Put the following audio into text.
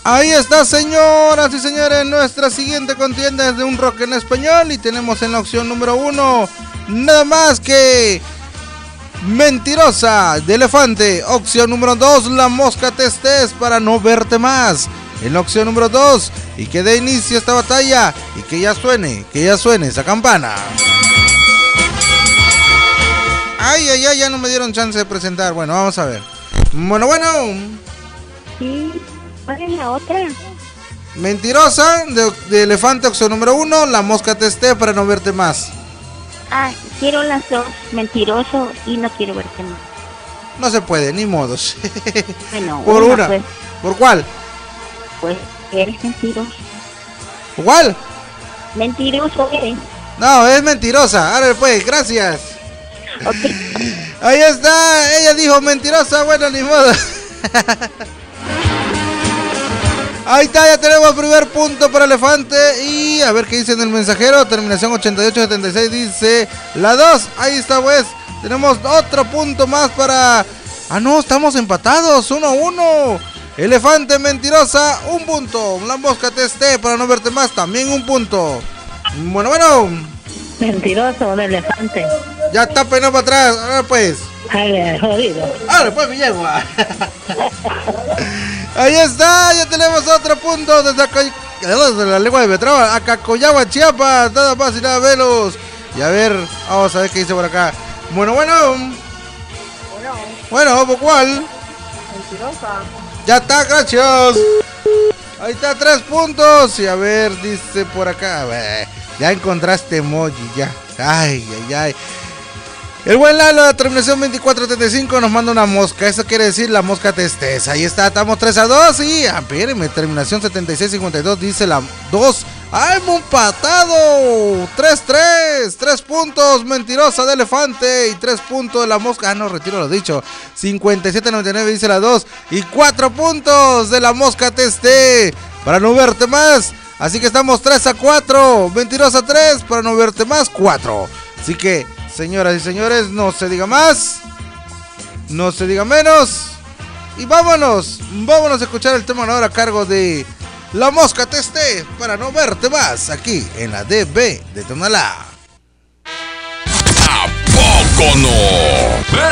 Ahí está, señoras y señores, nuestra siguiente contienda es de un rock en español y tenemos en la opción número 1 nada más que Mentirosa de Elefante. Opción número 2, La Mosca Testés, Para No Verte Más. En la opción número 2, y que dé inicio a esta batalla y que ya suene esa campana. Ay, ya no me dieron chance de presentar. Bueno, vamos a ver. Bueno. Sí, ¿cuál es la otra? Mentirosa de Elefante, opción número 1, La Mosca Testé, Para No Verte Más. Ah, quiero las dos, Mentiroso y No Quiero Verte Más. No se puede, ni modos. Bueno, por una. Pues, ¿Por cuál? Pues eres mentiroso. ¿Cuál? Mentiroso eres. No, es Mentirosa. Ahora pues, gracias. Okay. Ahí está, ella dijo Mentirosa, bueno, ni modo. Ahí está, ya tenemos el primer punto para Elefante. Y a ver qué dice en el mensajero. Terminación 8876 dice la 2. Ahí está, pues. Tenemos otro punto más para... Ah, no, estamos empatados, 1-1. Elefante, Mentirosa, 1 punto. La Mosca Testé, Para No Verte Más, también 1 punto. Bueno. Mentiroso de Elefante. Ya está peinado para atrás, ahora pues. Ay, jodido. Ahora pues, mi yegua. Ahí está, ya tenemos otro punto desde acá, desde la lengua de Betraba, a Cacoyagua, Chiapas, nada más y nada menos. Y a ver, vamos a ver qué dice por acá. Bueno. Bueno, ¿por cuál? Mentirosa. Ya está, gracias. Ahí está, 3 puntos. Y a ver, dice por acá. Ya encontraste emoji, ya. Ay. El buen Lalo de terminación 2435 nos manda una mosca. Eso quiere decir La Mosca Testés. Ahí está, estamos 3-2. Y espérenme, terminación 7652 dice la 2. ¡Ay, hemos empatado! 3-3. 3 puntos, Mentirosa de Elefante. Y 3 puntos de La Mosca. Ah, no, retiro lo dicho. 5799 dice la 2. Y 4 puntos de La Mosca Testé, Para No Verte Más. Así que estamos 3-4. Mentirosa 3, Para No Verte Más 4. Así que, señoras y señores, no se diga más, no se diga menos. Y vámonos a escuchar el tema ahora a cargo de La Mosca Testé, Para No Verte Más, aquí en la DB de Tonalá. ¿A poco no?